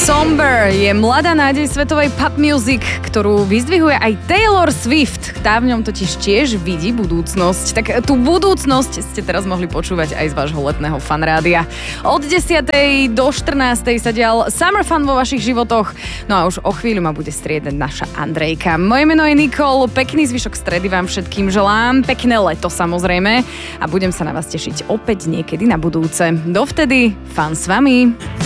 Somber je mladá nádej svetovej pop music, ktorú vyzdvihuje aj Taylor Swift. Tá v ňom totiž tiež vidí budúcnosť. Tak tú budúcnosť ste teraz mohli počúvať aj z vášho letného fanrádia. Od 10. do 14. sa dial Summer Fun vo vašich životoch. No a už o chvíľu ma bude striedať naša Andrejka. Moje meno je Nicole, pekný zvyšok stredy vám všetkým želám, pekné leto samozrejme a budem sa na vás tešiť opäť niekedy na budúce. Dovtedy, fun s vami.